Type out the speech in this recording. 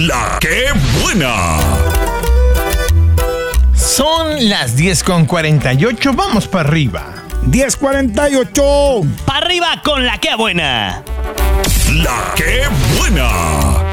La que buena. Son las 10:48, vamos para arriba. 10:48. ¡Para arriba con la que buena! La que buena.